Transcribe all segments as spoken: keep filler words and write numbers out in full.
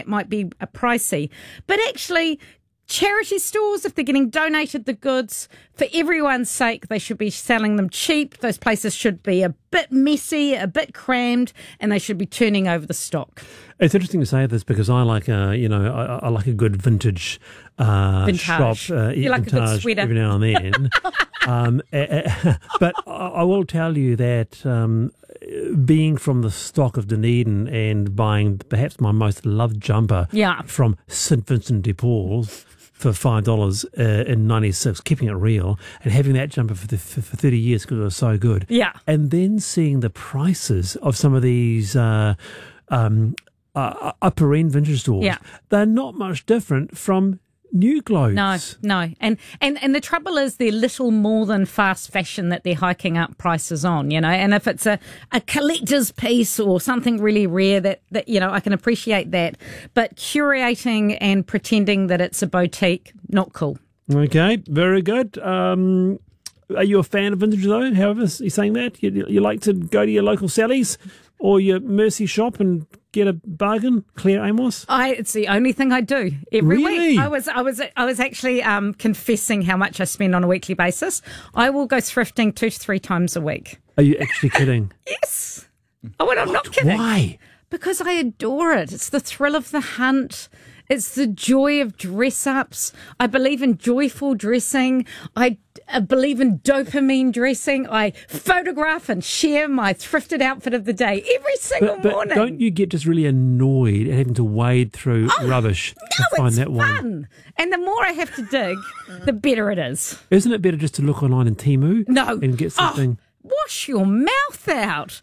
that might be a pricey. But actually, charity stores, if they're getting donated the goods, for everyone's sake, they should be selling them cheap. Those places should be a bit messy, a bit crammed, and they should be turning over the stock. It's interesting to say this because I like a, you know, I, I like a good vintage, uh, Vintage. shop. Uh, You like a good vintage sweater. every now and then. um, uh, uh, but I, I will tell you that um, being from the stock of Dunedin and buying perhaps my most loved jumper Yeah. from Saint Vincent de Paul's for five dollars uh, in ninety-six, keeping it real, and having that jumper for, the, for, for thirty years because it was so good. Yeah. And then seeing the prices of some of these uh, um, uh, upper end vintage stores, Yeah. they're not much different from new clothes. No, no. And, and and the trouble is they're little more than fast fashion that they're hiking up prices on, you know. And if it's a, a collector's piece or something really rare that, that, you know, I can appreciate that. But curating and pretending that it's a boutique, not cool. Okay, very good. Um, are you a fan of vintage though? However, you're saying that? You, you like to go to your local Sally's or your Mercy shop and get a bargain, Claire Amos? I it's the only thing I do every Really? week. I was I was I was actually um, confessing how much I spend on a weekly basis. I will go thrifting two to three times a week. Are you actually kidding? Yes. Oh, and I'm not kidding. Why? Because I adore it. It's the thrill of the hunt. It's the joy of dress-ups. I believe in joyful dressing. I, I believe in dopamine dressing. I photograph and share my thrifted outfit of the day every single But, but morning. don't you get just really annoyed at having to wade through rubbish to no, find it's that one? fun. And the more I have to dig, the better it is. Isn't it better just to look online in Temu No. and get something? Oh, wash your mouth out.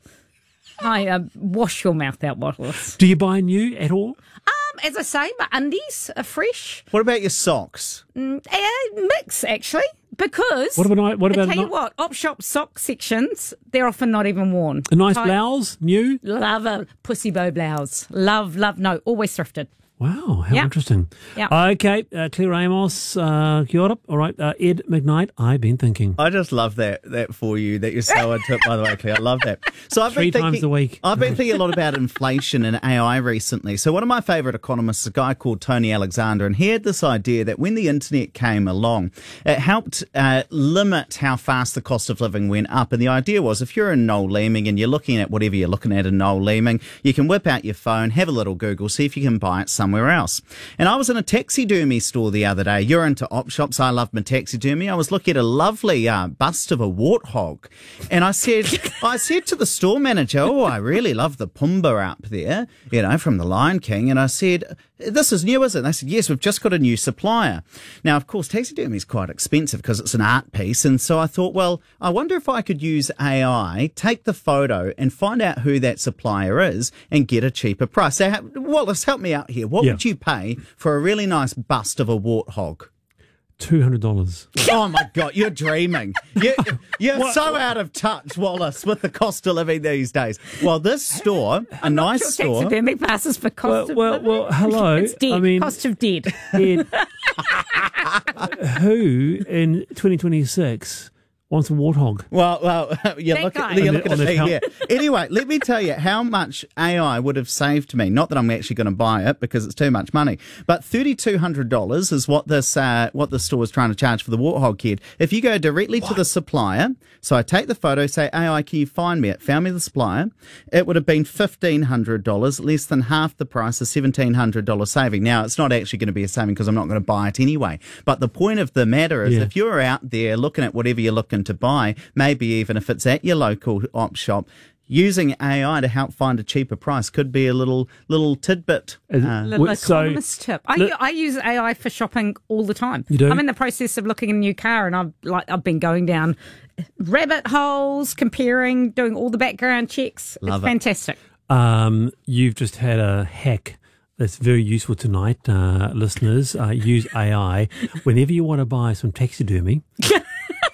I uh, wash your mouth out, Wallace. Do you buy new at all? Um, as I say, my undies are fresh. What about your socks? Mm, uh, mix, actually, because What about what I about tell a, you what, op shop sock sections, they're often not even worn. a nice Tight- blouse, new? Love a pussy bow blouse. Love, love, no, always thrifted. Wow, how Yeah. interesting. Yeah. Okay, uh, Claire Amos, uh, kia ora. All right, uh, Ed McKnight, I've been thinking. I just love that that for you, that you're so into it, by the way, Claire. I love that. So I've Three been times thinking, a week. I've been thinking a lot about inflation and A I recently. So one of my favourite economists, a guy called Tony Alexander, and he had this idea that when the internet came along, it helped uh, limit how fast the cost of living went up. And the idea was, if you're in Noel Leeming and you're looking at whatever you're looking at in Noel Leeming, you can whip out your phone, have a little Google, see if you can buy it somewhere else. And I was in a taxidermy store the other day. You're into op shops. I love my taxidermy. I was looking at a lovely uh, bust of a warthog. And I said, I said to the store manager, oh, I really love the Pumbaa up there, you know, from the Lion King. And I said, this is new, is it? And they said, yes, we've just got a new supplier. Now, of course, taxidermy is quite expensive because it's an art piece. And so I thought, well, I wonder if I could use A I, take the photo and find out who that supplier is and get a cheaper price. So, Wallace, help me out here. What Yeah. would you pay for a really nice bust of a warthog? two hundred dollars. Oh my God, you're dreaming. You're, you're so out of touch, Wallace, with the cost of living these days. Well, this store, a nice Your store. taxidermy passes for cost Well, of well, living. well, hello. It's dead. I mean, cost of dead. Ed, who in twenty twenty-six wants a warthog? Well, well, you're That looking, guy. you're On the- looking on at the me top. here. Anyway, let me tell you how much A I would have saved me. Not that I'm actually going to buy it because it's too much money, but three thousand two hundred dollars is what this uh, what the store is trying to charge for the warthog kid. If you go directly to the supplier, so I take the photo, say, A I, can you find me it? Found me the supplier. It would have been fifteen hundred dollars, less than half the price, a seventeen hundred dollars saving. Now, it's not actually going to be a saving because I'm not going to buy it anyway. But the point of the matter is, Yeah. if you're out there looking at whatever you're looking to buy, maybe even if it's at your local op shop, using A I to help find a cheaper price could be a little little tidbit. Is- Uh, Little Wh- so- economist tip. I, Look- I use A I for shopping all the time. You do? I'm in the process of looking at a new car, and I've like I've been going down rabbit holes, comparing, doing all the background checks. Love it's it. fantastic. Um, you've just had a hack that's very useful tonight, uh, listeners. Uh, use A I whenever you want to buy some taxidermy.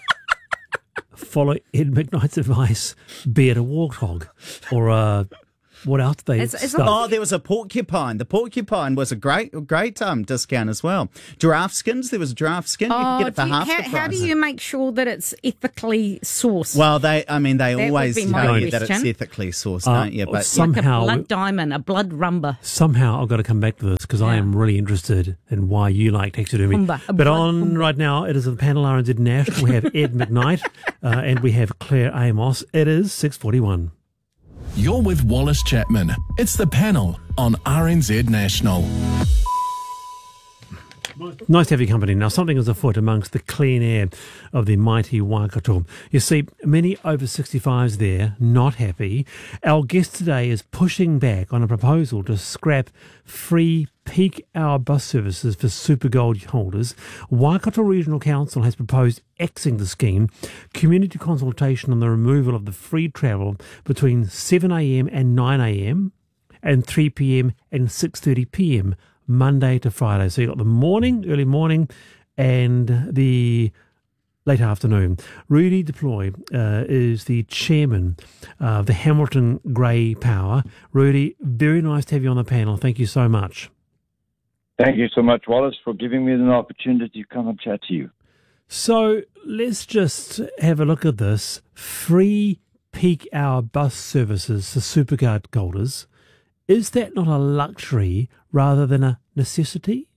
Follow Ed McKnight's advice, be it a warthog or a What else do they It's- it's stuff? Oh, there was a porcupine. The porcupine was a great, great um, discount as well. Giraffe skins. There was a giraffe skin. You could get it for do you- half how, the price. how do you make sure that it's ethically sourced? Well, they. I mean, they That would always be tell my you that it's question. ethically sourced, Uh, don't you? But some- like somehow- a blood diamond, a blood rumba. Somehow I've got to come back to this because I Yeah. am really interested in why you like taxidermy. Humba, a But blood on humba. right now, it is the panel R N Z National. We have Ed McKnight uh, and we have Claire Amos. It is six forty-one. You're with Wallace Chapman. It's the panel on R N Z National. Nice to have your company. Now, something is afoot amongst the clean air of the mighty Waikato. You see, many over sixty-fives there not happy. Our guest today is pushing back on a proposal to scrap free peak hour bus services for Super Gold holders. Waikato Regional Council has proposed axing the scheme, community consultation on the removal of the free travel between seven a.m. and nine a.m. and three p.m. and six thirty p.m. Monday to Friday. So you've got the morning, early morning, and the late afternoon. Rudy Deploy uh, is the chairman of the Hamilton Grey Power. Rudy, very nice to have you on the panel. Thank you so much. Thank you so much, Wallace, for giving me an opportunity to come and chat to you. So let's just have a look at this. Free peak hour bus services for Supercard holders. Is that not a luxury rather than a necessity?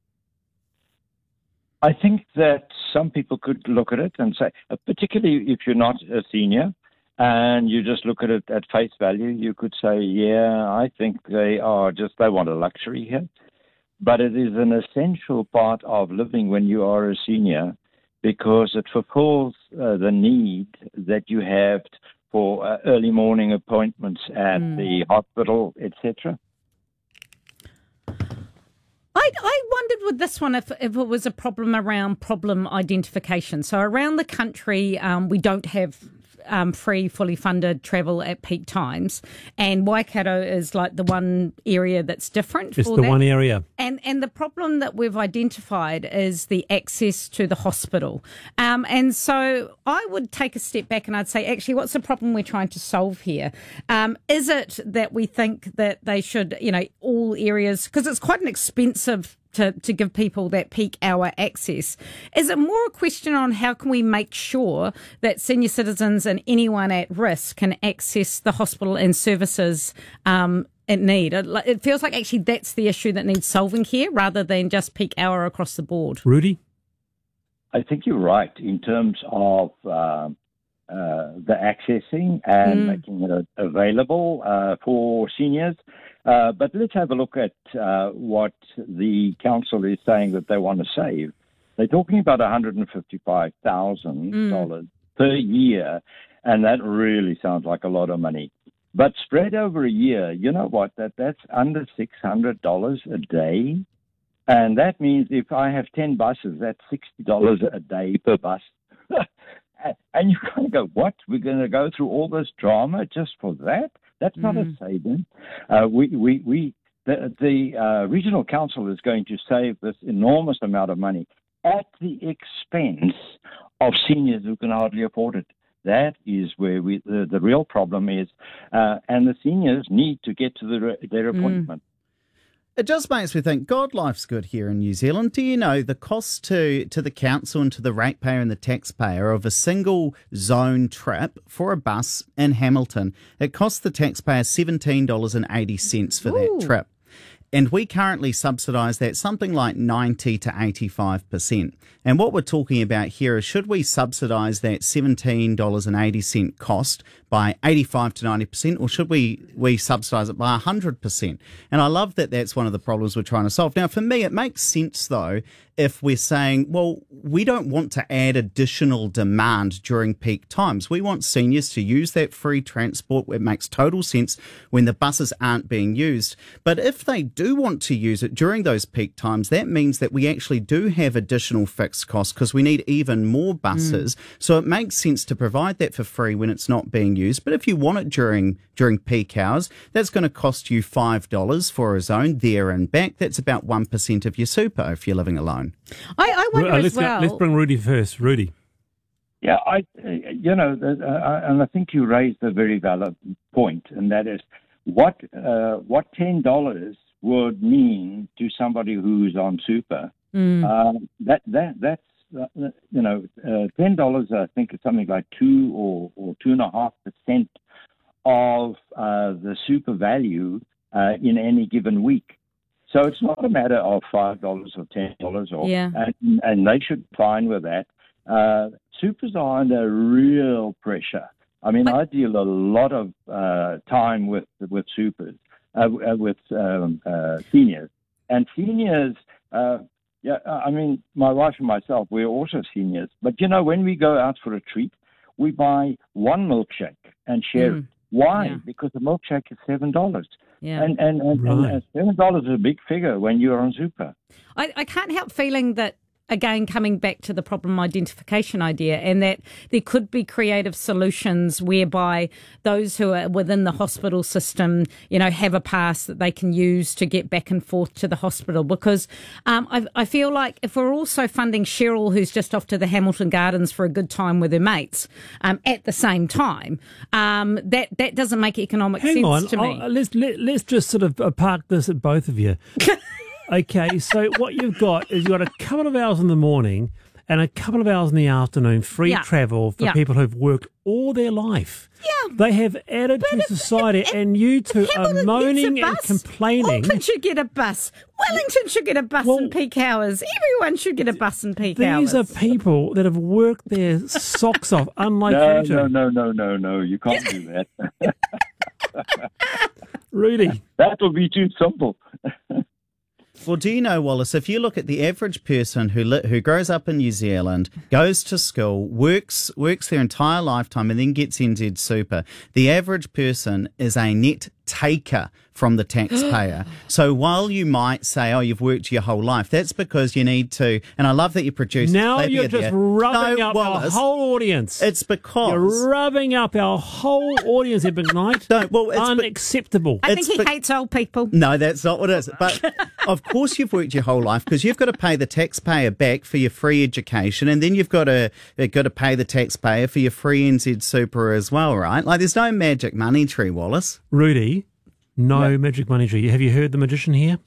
I think that some people could look at it and say, uh, particularly if you're not a senior and you just look at it at face value, you could say, yeah, I think they are just, they want a luxury here. But it is an essential part of living when you are a senior because it fulfills uh, the need that you have for uh, early morning appointments at Mm. the hospital, et cetera. I, I wondered with this one if, if it was a problem around problem identification. So around the country, um, we don't have um, free, fully funded travel at peak times, and Waikato is like the one area that's different. It's for the that. one area. And and the problem that we've identified is the access to the hospital. Um, and so I would take a step back and I'd say, actually, what's the problem we're trying to solve here? Um, is it that we think that they should, you know, all areas, because it's quite an expensive to, to give people that peak hour access. Is it more a question on how can we make sure that senior citizens and anyone at risk can access the hospital and services um, it need? It, it feels like actually that's the issue that needs solving here rather than just peak hour across the board. Rudy? I think you're right in terms of uh, uh, the accessing and Mm. making it available uh, for seniors. Uh, but let's have a look at uh, what the council is saying that they want to save. They're talking about one hundred fifty-five thousand dollars mm. per year, and that really sounds like a lot of money. But spread over a year, you know what? That that's under six hundred dollars a day. And that means if I have ten buses, that's sixty dollars a day per bus. And you kind of go, what? We're going to go through all this drama just for that? That's not mm. a saving. Uh, we, we, we, the, the uh, regional council is going to save this enormous amount of money at the expense of seniors who can hardly afford it. That is where we, the, the real problem is. Uh, and the seniors need to get to the, their appointment. Mm. It just makes me think, God, life's good here in New Zealand. Do you know the cost to, to the council and to the ratepayer and the taxpayer of a single zone trip for a bus in Hamilton? It costs the taxpayer seventeen dollars and eighty cents for Ooh. that trip. And we currently subsidise that something like ninety to eighty-five percent. And what we're talking about here is should we subsidise that seventeen dollars and eighty cents cost by eighty-five to ninety percent, or should we, we subsidise it by one hundred percent? And I love that that's one of the problems we're trying to solve. Now, for me, it makes sense, though, if we're saying, well, we don't want to add additional demand during peak times. We want seniors to use that free transport. It makes total sense when the buses aren't being used. But if they do want to use it during those peak times, that means that we actually do have additional fixed costs because we need even more buses. Mm. So it makes sense to provide that for free when it's not being used. But if you want it during during peak hours, that's going to cost you five dollars for a zone there and back. That's about one percent of your super if you're living alone. I, I wonder uh, as let's well. Go, let's bring Rudy first. Rudy. Yeah, I, you know, uh, and I think you raised a very valid point, and that is what uh, what ten dollars would mean to somebody who's on super. Mm. Uh, that that that's uh, you know uh, ten dollars. I think is something like two or or two and a half percent of uh, the super value uh, in any given week. So it's not a matter of five dollars or ten dollars, or Yeah. and, and they should be fine with that. Uh, supers are under real pressure. I mean, I deal a lot of uh, time with with supers, uh, with um, uh, seniors, and seniors. Uh, yeah, I mean, my wife and myself, we're also seniors. But you know, when we go out for a treat, we buy one milkshake and share Mm. it. Why? Yeah. Because the milkshake is seven dollars. Yeah. And and, and, Right. and seven dollars is a big figure when you're on super. I, I can't help feeling that, again, coming back to the problem identification idea, and that there could be creative solutions whereby those who are within the hospital system, you know, have a pass that they can use to get back and forth to the hospital. Because um, I, I feel like if we're also funding Cheryl, who's just off to the Hamilton Gardens for a good time with her mates, um, at the same time, um, that that doesn't make economic Hang sense on, to me. I'll- let's let, let's just sort of uh, park this at both of you. Okay, so what you've got is you've got a couple of hours in the morning and a couple of hours in the afternoon, free Yeah. travel for Yeah. people who've worked all their life. Yeah. They have added to society, and you two are Hamilton moaning gets a and bus. complaining. Auckland should get a bus. Wellington should get a bus Well, in peak hours. Everyone should get a bus in peak These hours. are people that have worked their socks off, unlike No, you two. no, no, no, no, no. You can't do that. Rudy. That will be too simple. Well, do you know, Wallace, if you look at the average person who li- who grows up in New Zealand, goes to school, works works their entire lifetime and then gets N Z Super, the average person is a net taker from the taxpayer. So while you might say, oh, you've worked your whole life, that's because you need to, and I love that you produce Now you're just rubbing no, up Wallace, our whole audience. It's because... You're rubbing up our whole audience, Evan Knight. No, well, it's be- unacceptable. I think it's he be- hates old people. No, that's not what it is. But of course you've worked your whole life because you've got to pay the taxpayer back for your free education, and then you've got to you've got to pay the taxpayer for your free N Z Super as well, right? Like there's no magic money tree, Wallace. Rudy, no magic money tree. Have you heard the magician here?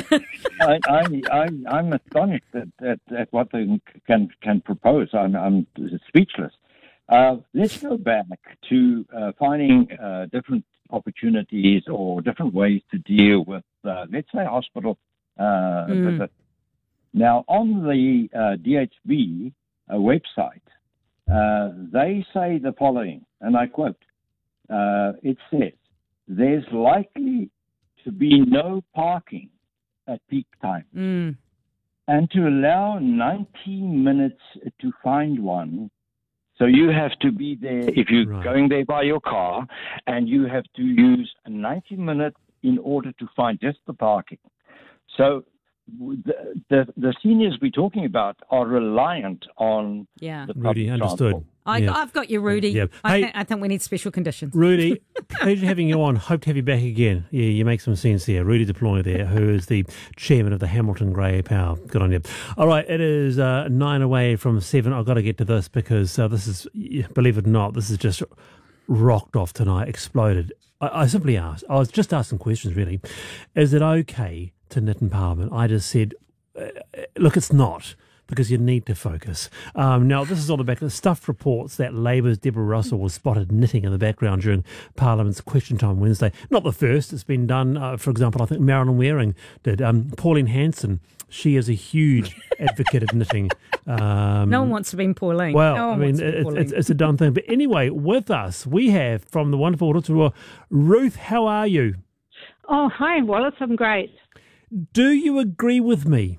I, I, I, I'm astonished at, at, at what they can can propose. I'm, I'm speechless. Uh, let's go back to uh, finding uh, different opportunities or different ways to deal with, uh, let's say, hospital uh, Mm. visits. Now, on the uh, D H B uh, website, uh, they say the following, and I quote, uh, it says, there's likely to be no parking at peak time, Mm. and to allow ninety minutes to find one. So you have to be there if you're Right. going there by your car, and you have to use ninety minutes in order to find just the parking. So the, the, the seniors we're talking about are reliant on Yeah. the Rudy, public understood. transport. I, Yeah. I've got you, Rudy. Yeah. I, Hey- th- I think we need special conditions. Rudy, pleasure having you on. Hope to have you back again. Yeah, you make some sense there. Rudy Deploy there, who is the chairman of the Hamilton Grey Power. Good on you. All right, it is uh, nine away from seven. I've got to get to this because uh, this is, believe it or not, this is just rocked off tonight, exploded. I, I simply asked, I was just asking questions really. Is it okay to knit in Parliament? I just said, uh, look, it's not. Because you need to focus. Um, now, this is on the back of the Stuff reports that Labour's Deborah Russell was spotted knitting in the background during Parliament's Question Time Wednesday. Not the first. It's been done, uh, for example, I think Marilyn Waring did. Um, Pauline Hanson, she is a huge advocate of knitting. Um, No one wants to be Pauline. well, no I one mean, wants to be it, Pauline. it's, it's a done thing. But anyway, with us, we have from the wonderful Rotorua, Ruth, how are you? Oh, hi, Wallace. I'm great. Do you agree with me?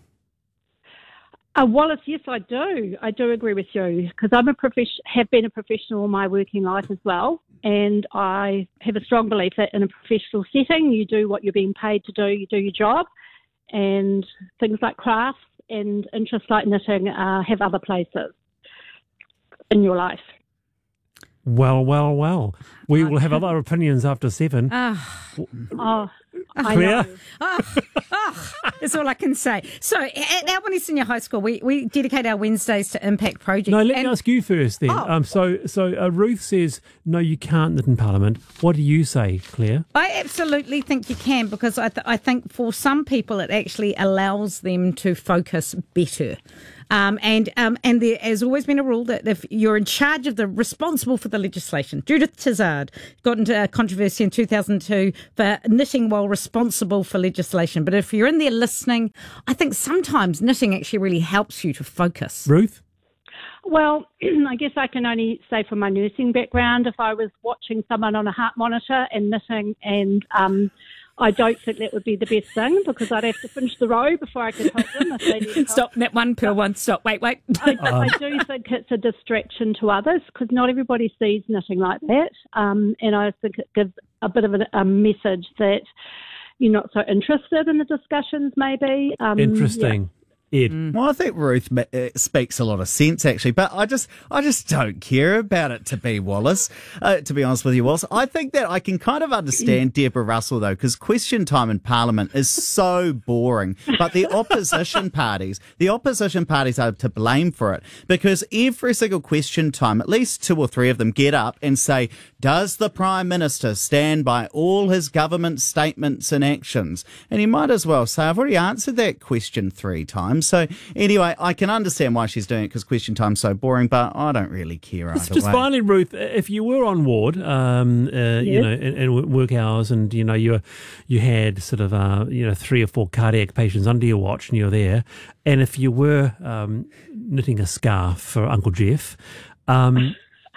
Uh, Wallace, yes, I do. I do agree with you because I'm a prof- have been a professional in my working life as well, and I have a strong belief that in a professional setting, you do what you're being paid to do. You do your job, and things like crafts and interests like knitting uh, have other places in your life. Well, well, well. We will have other opinions after seven. Ah, Oh, I Claire? know. ah, ah. That's all I can say. So at Albany Senior High School, we, we dedicate our Wednesdays to impact projects. No, let and, me ask you first then. Oh. Um, so so uh, Ruth says, no, you can't knit in Parliament. What do you say, Claire? I absolutely think you can, because I, th- I think for some people it actually allows them to focus better. Um, and um, and there has always been a rule that if you're in charge of the responsible for the legislation, Judith Tizard got into a controversy in two thousand two for knitting while responsible for legislation. But if you're in there listening, I think sometimes knitting actually really helps you to focus. Ruth? Well, I guess I can only say from my nursing background, if I was watching someone on a heart monitor and knitting, and um, I don't think that would be the best thing, because I'd have to finish the row before I could help them. If they needed help. Stop, that one per one. Stop, wait, wait. I, I do think it's a distraction to others, because not everybody sees knitting like that. Um, and I think it gives a bit of a, a message that you're not so interested in the discussions, maybe. Um, Interesting. Yeah. Ed. Well, I think Ruth ma- uh, speaks a lot of sense, actually, but I just, I just don't care about it. To be Wallace, uh, to be honest with you, Wallace, I think that I can kind of understand Deborah Russell though, because question time in Parliament is so boring. But the opposition parties, the opposition parties are to blame for it, because every single question time, at least two or three of them get up and say, "Does the Prime Minister stand by all his government statements and actions?" And you might as well say, "I've already answered that question three times." So anyway, I can understand why she's doing it, because question time's so boring, but I don't really care either It's just way. finally, Ruth, if you were on ward, um, uh, you know, in, in work hours, and you know you were, you had sort of uh, you know three or four cardiac patients under your watch, and you're there, and if you were um, knitting a scarf for Uncle Jeff, um,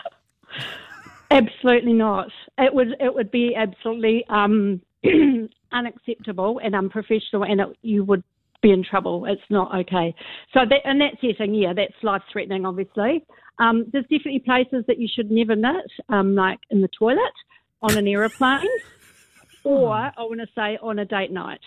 Absolutely not. It would it would be absolutely um, unacceptable and unprofessional, and it, you would be in trouble. It's not okay. So that, in that setting, yeah, that's life-threatening, obviously. Um, there's definitely places that you should never knit, um, like in the toilet, on an aeroplane, or, I want to say, on a date night.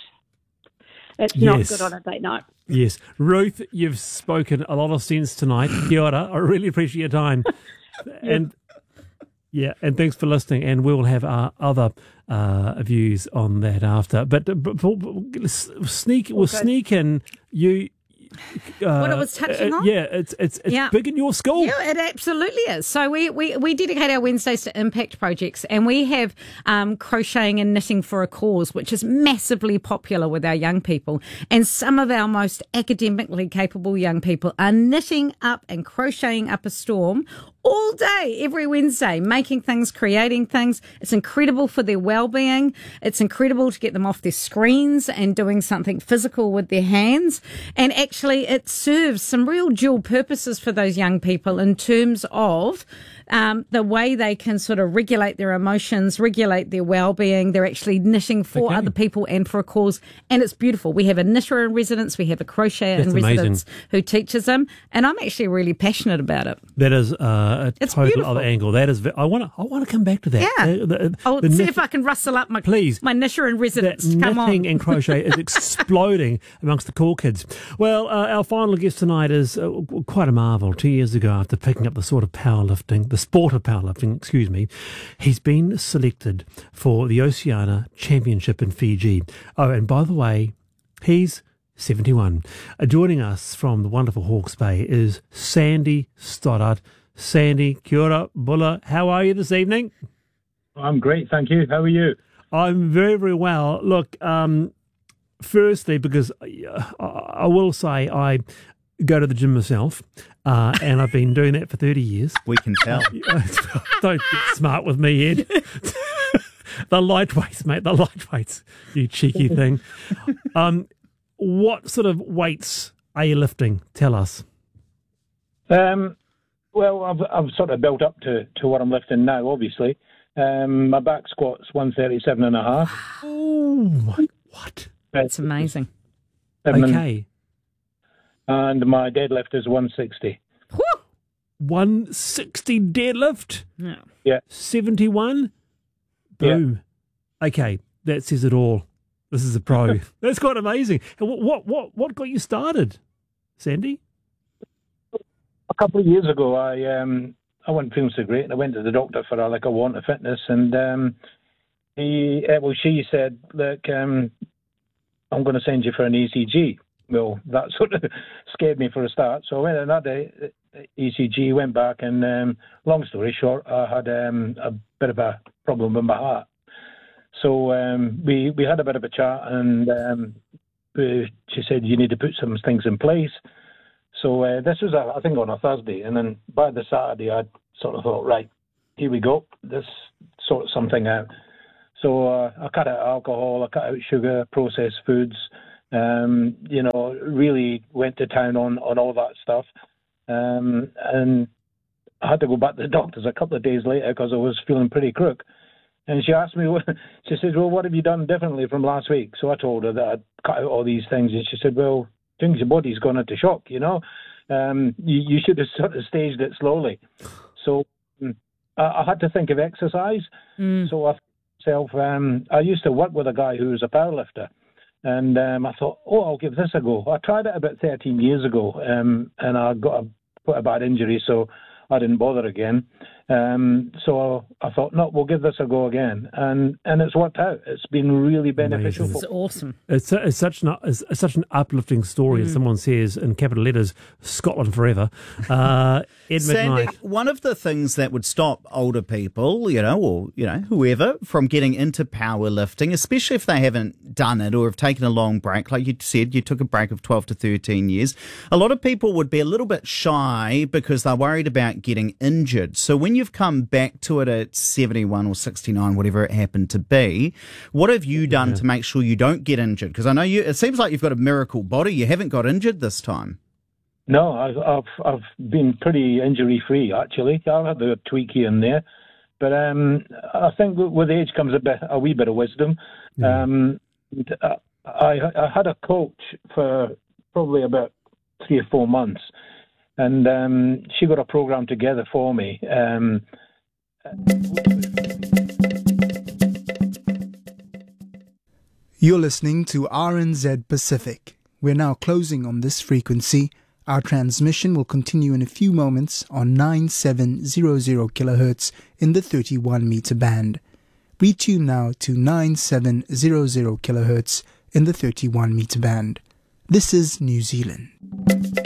It's Yes. not good on a date night. yes, Ruth, you've spoken a lot of sense tonight. Kia ora. I really appreciate your time, and yeah, and thanks for listening. And we'll have our other uh, views on that after. But, uh, but, but sneak, we'll Okay. sneak in you. Uh, What it was touching uh, on? Yeah, it's it's it's Yeah. big in your school. Yeah, it absolutely is. So we, we, we dedicate our Wednesdays to impact projects, and we have um, crocheting and knitting for a cause, which is massively popular with our young people. And some of our most academically capable young people are knitting up and crocheting up a storm all day, every Wednesday, making things, creating things. It's incredible for their well-being. It's incredible to get them off their screens and doing something physical with their hands. And actually, it serves some real dual purposes for those young people in terms of um, the way they can sort of regulate their emotions, regulate their well-being. They're actually knitting for Okay. other people and for a cause. And it's beautiful. We have a knitter in residence. We have a crocheter That's in amazing. residence who teaches them. And I'm actually really passionate about it. That is uh, a It's total beautiful. other angle. That is. ve- I want to. I want to come back to that. Yeah. The- the- I'll the see knit- if I can rustle up my Please. my knitter in that residence. Come knitting on. and crochet is exploding amongst the cool kids. Well, uh, our final guest tonight is uh, quite a marvel. Two years ago, after picking up the sort of powerlifting, the sport of powerlifting, excuse me, he's been selected for the Oceania Championship in Fiji. Oh, and by the way, he's seventy-one. Uh, joining us from the wonderful Hawke's Bay is Sandy Stoddart. Sandy, kia ora, bulla. How are you this evening? I'm great, thank you. How are you? I'm very, very well. Look, um, firstly, because uh, I, I will say I go to the gym myself, uh, and I've been doing that for thirty years. We can tell. Don't get smart with me, Ed. The lightweights, mate, the lightweights, you cheeky thing. Um, what sort of weights are you lifting? Tell us. Um, well, I've I've sort of built up to, to what I'm lifting now, obviously. Um, my back squat's one thirty-seven and a half. Oh, my, what? That's amazing. Okay. And my deadlift is one sixty. one sixty deadlift? Yeah. Yeah. seventy-one? Boom. Okay, that says it all. This is a pro. That's quite amazing. And what, what what what got you started, Sandy? A couple of years ago, I um I wasn't feeling so great, and I went to the doctor for a, like a want of fitness, and um he uh, well she said, look, um I'm going to send you for an E C G. Well, that sort of scared me for a start. So I went and had a E C G, went back, and um, long story short, I had um, a bit of a problem with my heart. So um, we, we had a bit of a chat, and um, we, she said, you need to put some things in place. So uh, this was, a, I think, on a Thursday, and then by the Saturday, I sort of thought, right, here we go, this sort something out. So uh, I cut out alcohol, I cut out sugar, processed foods, um, you know, really went to town on, on all that stuff. Um, and I had to go back to the doctors a couple of days later because I was feeling pretty crook. And she asked me, she said, well, what have you done differently from last week? So I told her that I'd cut out all these things. And she said, well, things your body's gone into shock, you know. Um, you, you should have sort of staged it slowly. So um, I, I had to think of exercise. Mm. So I myself, um, I used to work with a guy who was a powerlifter. And um, I thought, oh, I'll give this a go. I tried it about thirteen years ago, um, and I got a, quite a bad injury, so I didn't bother again. Um, so I thought, no, we'll give this a go again, and and it's worked out. It's been really beneficial. It's awesome. It's, it's such an it's, it's such an uplifting story. Mm. As someone says in capital letters, Scotland forever. Uh, Ed Sandy, McKnight. One of the things that would stop older people, you know, or you know, whoever, from getting into powerlifting, especially if they haven't done it or have taken a long break, like you said, you took a break of twelve to thirteen years. A lot of people would be a little bit shy because they're worried about getting injured. So when you've come back to it at seventy-one or sixty-nine, whatever it happened to be, what have you done yeah. to make sure you don't get injured? Because I know you, it seems like you've got a miracle body. You haven't got injured this time. No, I've I've, I've been pretty injury-free, actually. I've had a tweak here and there. But um, I think with age comes a, bit, a wee bit of wisdom. Yeah. Um, I, I had a coach for probably about three or four months. And um, she got a program together for me. Um, You're listening to R N Z Pacific. We're now closing on this frequency. Our transmission will continue in a few moments on nine seven hundred kilohertz in the thirty-one meter band. Retune now to nine seven hundred kilohertz in the thirty-one meter band. This is New Zealand.